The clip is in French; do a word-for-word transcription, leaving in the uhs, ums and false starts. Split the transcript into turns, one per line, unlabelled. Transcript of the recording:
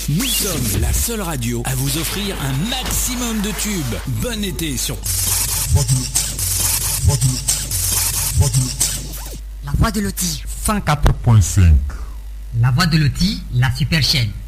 Nous sommes la seule radio à vous offrir un maximum de tubes. Bon été sur
La Voix de Loti.
cent quatre point cinq.
La Voix de Loti, la super chaîne.